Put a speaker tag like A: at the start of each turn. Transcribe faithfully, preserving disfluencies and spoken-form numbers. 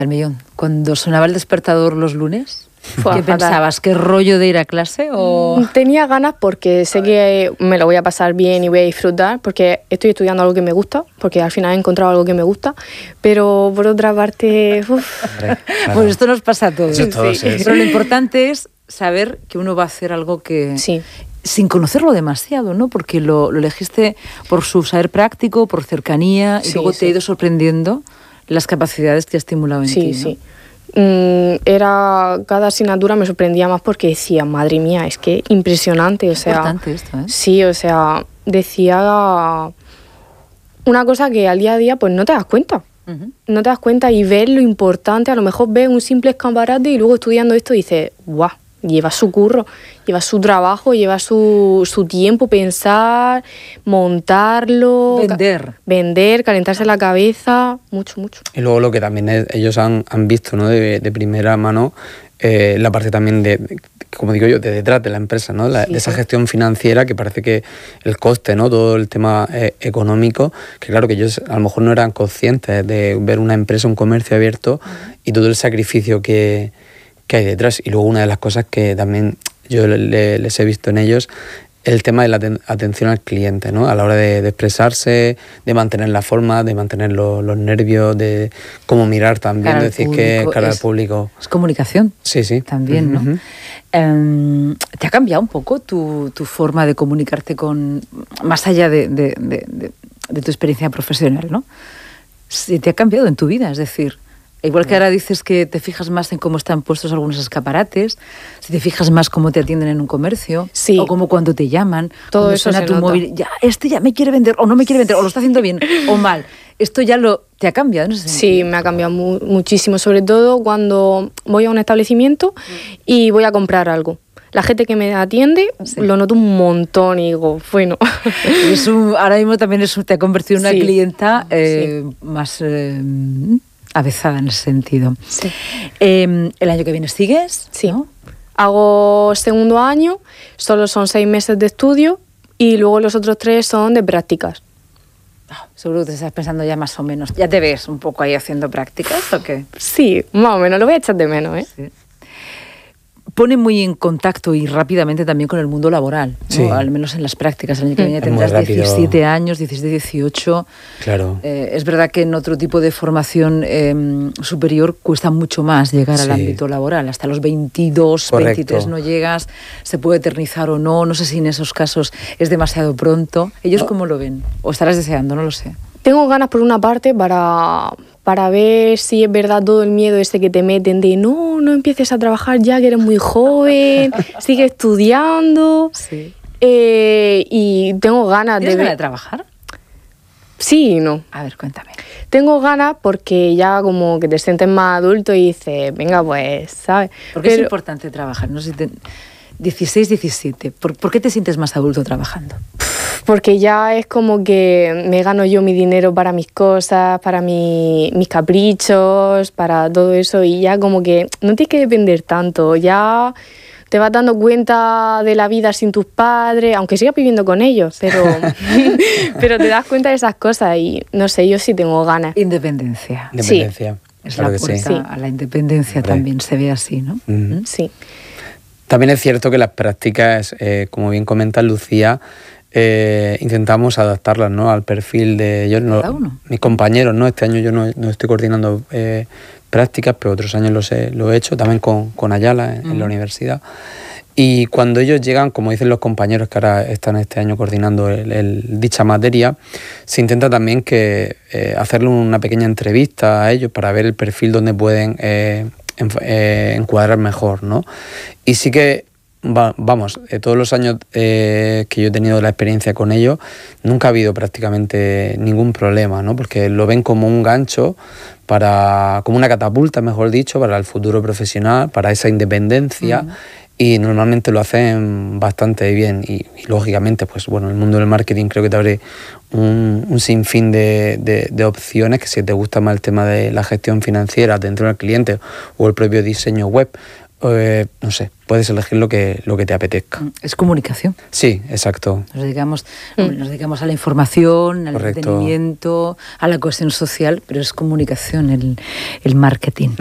A: El millón. Cuando sonaba el despertador los lunes,
B: Fue
A: ¿qué
B: fatal.
A: pensabas? ¿Qué rollo de ir a clase? O...
B: Tenía ganas porque sé que me lo voy a pasar bien y voy a disfrutar, porque estoy estudiando algo que me gusta, porque al final he encontrado algo que me gusta, pero por otra parte, uf,
C: Hombre, claro.
A: Pues esto nos pasa a todos.
C: Eso todos
B: Sí.
C: es.
A: Pero lo importante es saber que uno va a hacer algo que...
B: sí.
A: Sin conocerlo demasiado, ¿no? Porque lo, lo elegiste por su saber práctico, por cercanía, y
B: Sí,
A: luego
B: sí.
A: te ha ido sorprendiendo las capacidades que ha estimulado en
B: Sí,
A: ti, ¿no?
B: sí. Mm, era, cada asignatura me sorprendía más porque decía, madre mía, es que impresionante, o sea...
A: Importante esto, ¿eh?
B: Sí, o sea, decía una cosa que al día a día pues no te das cuenta.
A: Ujú.
B: No te das cuenta y ves lo importante, a lo mejor ves un simple escaparate y luego estudiando esto dices, guau, lleva su curro, lleva su trabajo, lleva su, su tiempo, pensar, montarlo...
A: Vender.
B: ca- Vender, calentarse la cabeza, mucho, mucho.
C: Y luego lo que también es- ellos han, han visto, ¿no? de, de primera mano, eh, la parte también de, de- como digo yo, de detrás de la empresa, ¿no? La-
B: Sí,
C: de esa
B: sí.
C: gestión financiera que parece que el coste, ¿no? Todo el tema eh, económico, que claro que ellos a lo mejor no eran conscientes de ver una empresa, un comercio abierto y todo el sacrificio que, que hay detrás. Y luego una de las cosas que también yo le- le- les he visto en ellos, el tema de la aten- atención al cliente, ¿no? A la hora de, de expresarse, de mantener la forma, de mantener lo- los nervios, de cómo mirar también,
A: Cara
C: de
A: al
C: decir que
A: público,
C: cara al
A: es-
C: público.
A: Es comunicación.
C: Sí, sí.
A: También, ¿no?
C: Ujú.
A: Em, ¿Te ha cambiado un poco tu, tu forma de comunicarte con, más allá de, de- de- de- de tu experiencia profesional, ¿no? Si te ha cambiado en tu vida, es decir, igual que ahora dices que te fijas más en cómo están puestos algunos escaparates, si te fijas más cómo te atienden en un comercio,
B: Sí.
A: o cómo cuando te llaman,
B: Todo
A: cuando
B: eso
A: suena
B: se
A: tu
B: nota.
A: móvil, ya, este ya me quiere vender, o no me quiere vender, o lo está haciendo bien, o mal. Esto ya lo te ha cambiado en ese
B: Sí,
A: sentido.
B: me ha cambiado mu- muchísimo, sobre todo cuando voy a un establecimiento y voy a comprar algo. La gente que me atiende
A: Sí.
B: lo noto un montón y digo, bueno,
A: Es un- ahora mismo también es un- te ha convertido en una
B: Sí.
A: clienta eh, más eh, avezada en ese sentido.
B: Sí.
A: Eh, ¿El año que viene sigues?
B: Sí.
A: ¿No?
B: Hago segundo año, solo son seis meses de estudio y luego los otros tres son de prácticas.
A: Ah, seguro que te estás pensando ya más o menos. ¿Ya te ves un poco ahí haciendo prácticas o qué?
B: Sí, más o menos, lo voy a echar de menos, ¿eh?
A: Sí. Pone muy en contacto y rápidamente también con el mundo laboral, ¿no?
C: Sí.
A: Al menos en las prácticas. El año que
B: Mm.
A: viene
C: Es muy
A: tendrás
C: rápido.
A: diecisiete años, diecisiete, dieciocho.
C: Claro.
A: Eh, es verdad que en otro tipo de formación eh, superior cuesta mucho más llegar al
C: Sí.
A: ámbito laboral. Hasta los veintidós,
C: Correcto.
A: veintitrés no llegas, se puede eternizar o no. No sé si en esos casos es demasiado pronto. ¿Ellos
C: No.
A: cómo lo ven? ¿O estarás deseando? No lo sé.
B: Tengo ganas por una parte para, para ver si es verdad todo el miedo ese que te meten de no, no empieces a trabajar ya que eres muy joven, sigue estudiando.
A: Sí.
B: Eh, y tengo ganas de
A: ¿Tienes
B: ver...
A: ganas de trabajar?
B: Sí y no.
A: A ver, cuéntame.
B: Tengo ganas porque ya como que te sientes más adulto y dices, venga pues, ¿sabes?
A: ¿Por qué es
B: Pero-
A: importante trabajar? No sé si te- dieciséis, diecisiete. ¿Por, ¿Por qué te sientes más adulto trabajando?
B: Porque ya es como que me gano yo mi dinero para mis cosas, para mi- mis caprichos, para todo eso y ya como que no tienes que depender tanto, ya te vas dando cuenta de la vida sin tus padres, aunque sigas viviendo con ellos, pero, pero te das cuenta de esas cosas y no sé, yo sí tengo ganas.
A: Independencia.
C: Independencia.
A: Es
C: Claro
A: la
C: que
A: puerta
C: sí.
B: Sí.
A: a la independencia.
C: Hombre.
A: También se ve así, ¿no?
C: Ujú.
B: Sí,
C: También es cierto que las prácticas, eh, como bien comenta Lucía, eh, intentamos adaptarlas, ¿no? Al perfil de ellos, no,
A: Cada uno.
C: mis compañeros, ¿no? Este año yo no, no estoy coordinando eh, prácticas, pero otros años los he- lo he hecho, también con, con Ayala en, en la
A: Ujú.
C: universidad. Y cuando ellos llegan, como dicen los compañeros que ahora están este año coordinando el, el- dicha materia, se intenta también que eh, hacerle una pequeña entrevista a ellos para ver el perfil donde pueden eh, enf- eh, encuadrar mejor, ¿no? Y sí que, va- vamos, eh, todos los años eh, que yo he tenido la experiencia con ellos, nunca ha habido prácticamente ningún problema, ¿no? Porque lo ven como un gancho para, como una catapulta, mejor dicho, para el futuro profesional, para esa independencia.
A: Ujú.
C: Y normalmente lo hacen bastante bien y, y lógicamente, pues bueno, el mundo del marketing creo que te abre un, un sinfín de, de, de opciones, que si te gusta más el tema de la gestión financiera, atención al cliente o el propio diseño web eh, no sé, puedes elegir lo que, lo que te apetezca.
A: Es comunicación.
C: Sí, exacto.
A: Nos dedicamos, mm. nos dedicamos a la información, al
C: Correcto.
A: entretenimiento, a la cohesión social, pero es comunicación el, el marketing.